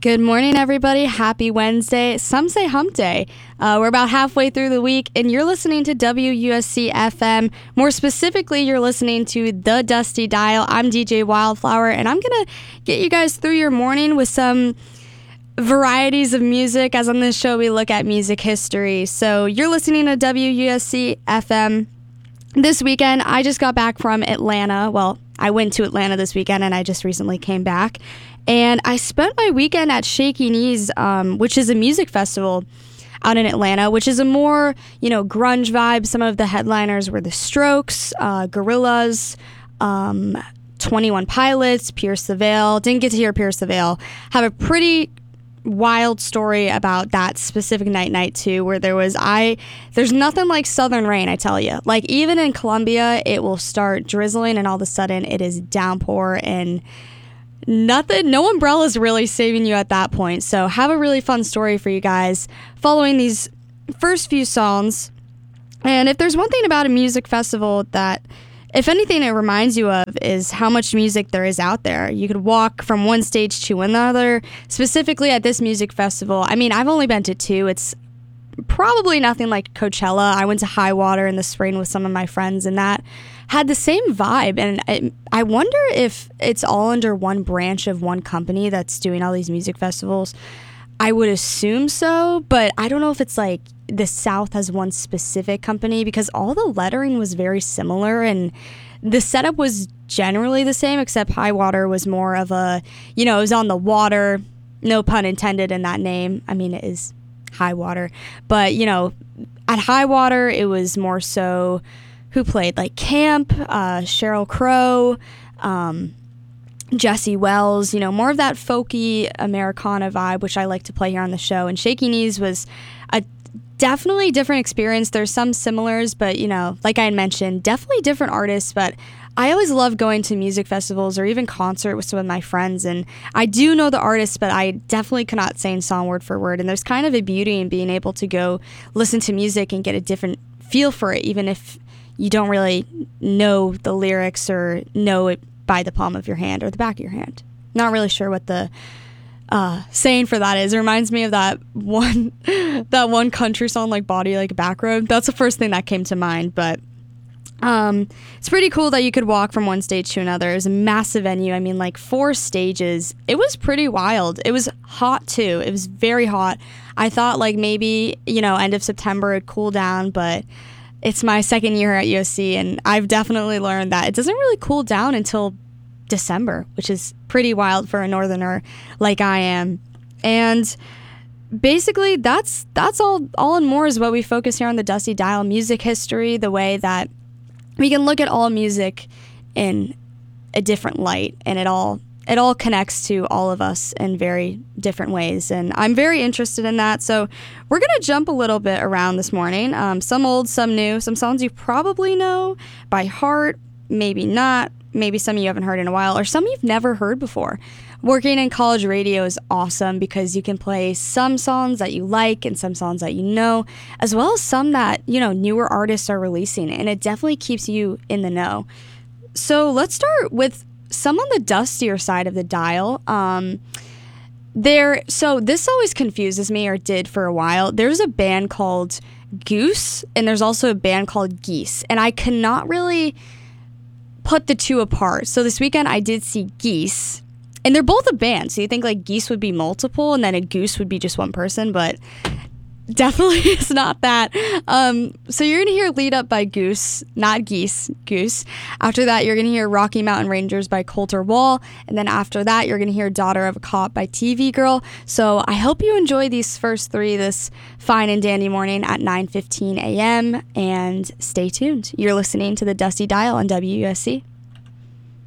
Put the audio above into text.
Good morning, everybody. Happy Wednesday. Some say hump day. We're about halfway through the week, and you're listening to WUSC FM. More specifically, you're listening to The Dusty Dial. I'm DJ Wildflower, and I'm going to get you guys through your morning with some varieties of music, as on this show, we look at music history. So you're listening to WUSC FM. This weekend, I just got back from Atlanta. Well, I went to Atlanta this weekend, and I just recently came back. And I spent my weekend at Shaky Knees, which is a music festival out in Atlanta, which is a more, grunge vibe. Some of the headliners were The Strokes, Gorillaz, 21 Pilots, Pierce the Veil. Didn't get to hear Pierce the Veil. Have a pretty wild story about that specific night too, where there's nothing like southern rain, I tell you. Like, even in Columbia, it will start drizzling, and all of a sudden it is downpour, and no umbrellas really saving you at that point. So have a really fun story for you guys following these first few songs. And if there's one thing about a music festival that, if anything, it reminds you of, is how much music there is out there. You could walk from one stage to another. Specifically at this music festival, I mean, I've only been to two. It's probably nothing like Coachella. I went to High Water in the spring with some of my friends, and that had the same vibe. And I wonder if it's all under one branch of one company that's doing all these music festivals. I would assume so, but I don't know if it's like the South has one specific company, because all the lettering was very similar and the setup was generally the same, except High Water was more of a, it was on the water, no pun intended in that name. I mean, it is High Water, but at High Water, it was more so who played, like Camp, Sheryl Crow, Jesse Wells, more of that folky Americana vibe, which I like to play here on the show. And Shaky Knees was a definitely different experience. There's some similars, but, like I had mentioned, definitely different artists. But I always love going to music festivals or even concert with some of my friends. And I do know the artists, but I definitely cannot sing song word for word. And there's kind of a beauty in being able to go listen to music and get a different feel for it, even if you don't really know the lyrics or know it by the palm of your hand or the back of your hand. Not really sure what the saying for that is. It reminds me of that one country song, like Body Like a Back Road. That's the first thing that came to mind. But it's pretty cool that you could walk from one stage to another. It was a massive venue. I mean, like 4 stages. It was pretty wild. It was hot too. It was very hot. I thought like maybe, end of September it'd cool down, but it's my second year at USC, and I've definitely learned that it doesn't really cool down until December, which is pretty wild for a northerner like I am. And basically, that's all and more is what we focus here on the Dusty Dial. Music history, the way that we can look at all music in a different light, and it all connects to all of us in very different ways. And I'm very interested in that. So we're going to jump a little bit around this morning. Some old, some new, some songs you probably know by heart, maybe not, maybe some you haven't heard in a while, or some you've never heard before. Working in college radio is awesome because you can play some songs that you like and some songs that you know, as well as some that, newer artists are releasing. And it definitely keeps you in the know. So let's start with some on the dustier side of the dial. So this always confuses me, or did for a while. There's a band called Goose, and there's also a band called Geese, and I cannot really put the two apart. So this weekend I did see Geese, and they're both a band. So you think like Geese would be multiple, and then a Goose would be just one person, but definitely it's not that. So you're going to hear Lead Up by Goose, not Geese, Goose. After that, you're going to hear Rocky Mountain Rangers by Colter Wall. And then after that, you're going to hear Daughter of a Cop by TV Girl. So I hope you enjoy these first 3 this fine and dandy morning at 9:15 a.m. And stay tuned. You're listening to the Dusty Dial on WUSC.